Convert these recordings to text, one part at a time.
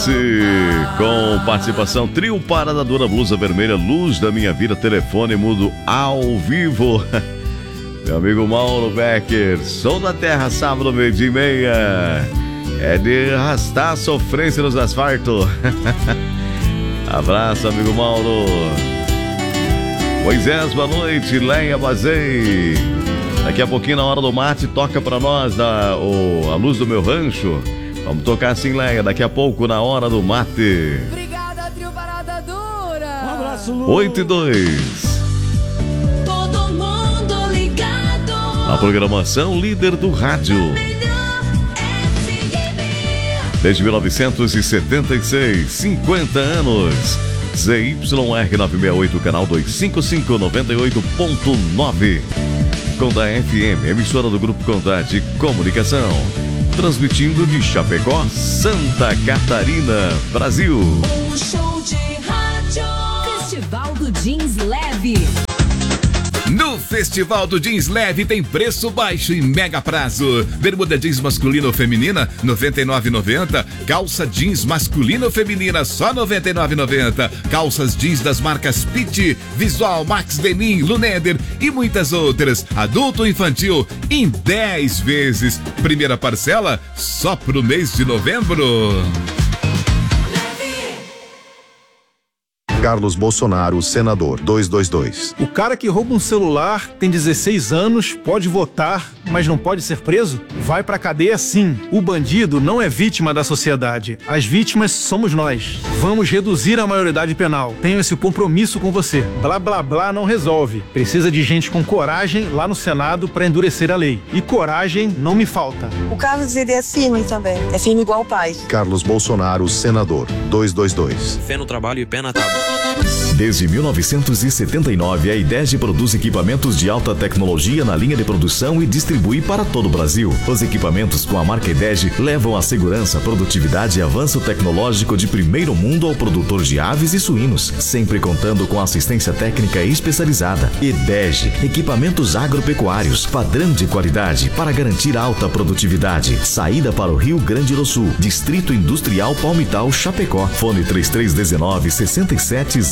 Alice, com participação, trio Parada Dura, Blusa Vermelha, Luz da Minha Vida, Telefone Mudo ao vivo. Meu amigo Mauro Becker, Som da Terra, sábado, 12h30. É de arrastar a sofrência nos asfaltos. Abraço, amigo Mauro. Moisés, boa noite. Leia Bazei. Daqui a pouquinho, na hora do mate, toca pra nós A Luz do Meu Rancho. Vamos tocar assim, Leia, daqui a pouco, na hora do mate. Obrigada, trio Parada Dura. Um abraço, Lu. 8h02. Todo mundo ligado. A programação líder do rádio. Desde 1976, 50 anos. ZYR 968, canal 255, 98.9. Conda FM, emissora do Grupo Conda de Comunicação. Transmitindo de Chapecó, Santa Catarina, Brasil. Um show de rádio. Festival do Jeans Leve. No Festival do Jeans Leve tem preço baixo e mega prazo. Bermuda jeans masculina ou feminina, R$ 99,90. Calça jeans masculina ou feminina, só R$ 99,90. Calças jeans das marcas Pitti, Visual, Max Denim, Luneder e muitas outras. Adulto ou infantil, em 10 vezes. Primeira parcela, só pro mês de novembro. Carlos Bolsonaro, senador, 222. O cara que rouba um celular, tem 16 anos, pode votar, mas não pode ser preso? Vai pra cadeia sim. O bandido não é vítima da sociedade. As vítimas somos nós. Vamos reduzir a maioridade penal. Tenho esse compromisso com você. Blá blá blá não resolve. Precisa de gente com coragem lá no Senado pra endurecer a lei. E coragem não me falta. O Carlos, ele é firme também. É firme igual o pai. Carlos Bolsonaro, senador, 222. Fé no trabalho e pé na tábua. Desde 1979, a IDEG produz equipamentos de alta tecnologia na linha de produção e distribui para todo o Brasil. Os equipamentos com a marca IDEG levam a segurança, produtividade e avanço tecnológico de primeiro mundo ao produtor de aves e suínos, sempre contando com assistência técnica especializada. IDEG, equipamentos agropecuários, padrão de qualidade para garantir alta produtividade. Saída para o Rio Grande do Sul, Distrito Industrial Palmital, Chapecó. Fone 3319-6700.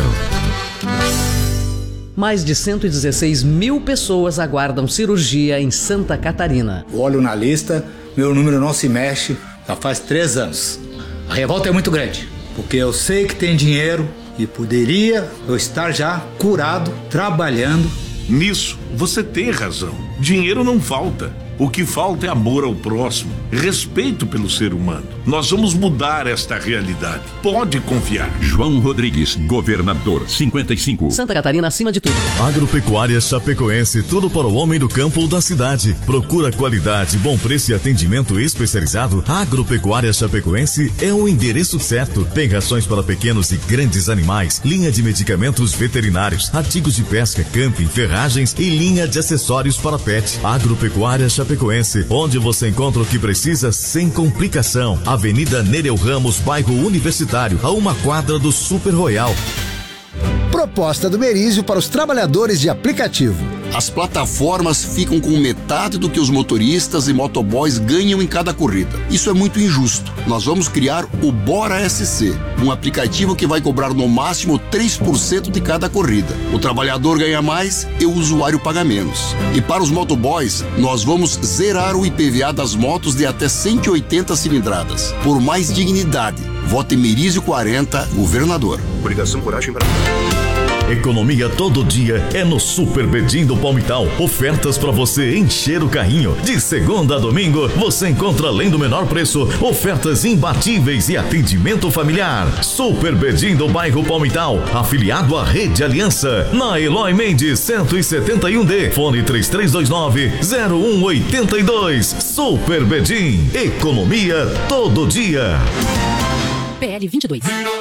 Mais de 116 mil pessoas aguardam cirurgia em Santa Catarina. Olho na lista, meu número não se mexe, já faz 3 anos. A revolta é muito grande, porque eu sei que tem dinheiro e poderia eu estar já curado, trabalhando. Nisso, você tem razão. Dinheiro não falta. O que falta é amor ao próximo, respeito pelo ser humano. Nós vamos mudar esta realidade. Pode confiar. João Rodrigues, governador, 55. Santa Catarina acima de tudo. Agropecuária Chapecoense, tudo para o homem do campo ou da cidade. Procura qualidade, bom preço e atendimento especializado. Agropecuária Chapecoense é o endereço certo. Tem rações para pequenos e grandes animais, linha de medicamentos veterinários, artigos de pesca, camping, ferragens e linha de acessórios para pet. Agropecuária Chapecoense, onde você encontra o que precisa sem complicação. Avenida Nereu Ramos, bairro Universitário, a 1 quadra do Super Royal. Proposta do Merizio para os trabalhadores de aplicativo. As plataformas ficam com metade do que os motoristas e motoboys ganham em cada corrida. Isso é muito injusto. Nós vamos criar o Bora SC, um aplicativo que vai cobrar no máximo 3% de cada corrida. O trabalhador ganha mais e o usuário paga menos. E para os motoboys, nós vamos zerar o IPVA das motos de até 180 cilindradas. Por mais dignidade, vote Merizio 40, governador. Coligação Coragem para... Economia todo dia é no Super Bedim do Palmital. Ofertas para você encher o carrinho. De segunda a domingo, você encontra, além do menor preço, ofertas imbatíveis e atendimento familiar. Super Bedim do bairro Palmital, afiliado à Rede Aliança. Na Eloy Mendes, 171D. Fone 3329-0182. Super Bedim. Economia todo dia. PL 22.